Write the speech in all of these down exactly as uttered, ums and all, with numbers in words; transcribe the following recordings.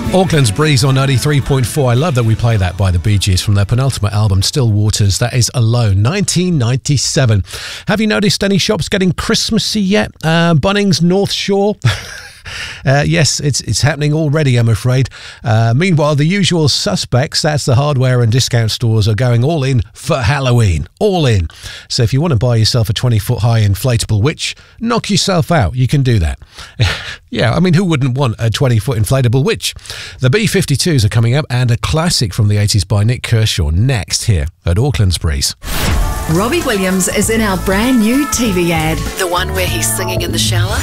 Auckland's Breeze on ninety-three point four. I love that we play that by the Bee Gees from their penultimate album, Still Waters. That is Alone, nineteen ninety-seven. Have you noticed any shops getting Christmassy yet? Uh, Bunnings, North Shore... Uh, yes, it's it's happening already, I'm afraid. Uh, meanwhile, the usual suspects, that's the hardware and discount stores, are going all in for Halloween. All in. So if you want to buy yourself a twenty-foot high inflatable witch, knock yourself out. You can do that. Yeah, I mean, who wouldn't want a twenty-foot inflatable witch? The B fifty-twos are coming up, and a classic from the eighties by Nick Kershaw next here at Auckland's Breeze. Robbie Williams is in our brand new T V ad. The one where he's singing in the shower.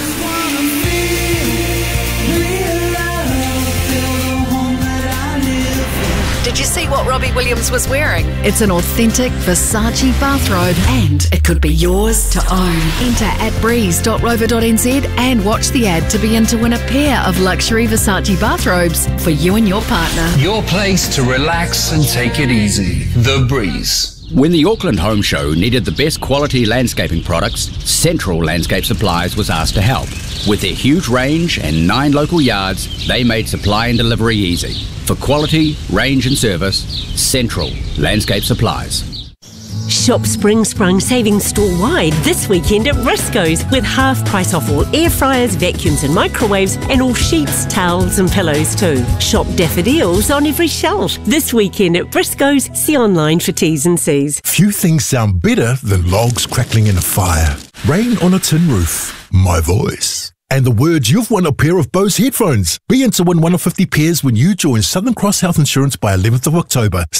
Did you see what Robbie Williams was wearing? It's an authentic Versace bathrobe, and it could be yours to own. Enter at breeze dot rover dot n z and watch the ad to be in to win a pair of luxury Versace bathrobes for you and your partner. Your place to relax and take it easy. The Breeze. When the Auckland Home Show needed the best quality landscaping products, Central Landscape Supplies was asked to help. With their huge range and nine local yards, they made supply and delivery easy. For quality, range and service, Central Landscape Supplies. Shop Spring Sprung savings store-wide this weekend at Briscoe's with half price off all air fryers, vacuums and microwaves, and all sheets, towels and pillows too. Shop daffodils on every shelf this weekend at Briscoe's. See online for T's and C's. Few things sound better than logs crackling in a fire, rain on a tin roof, my voice, and the words you've won a pair of Bose headphones. Be in to win one of fifty pairs when you join Southern Cross Health Insurance by eleventh of October.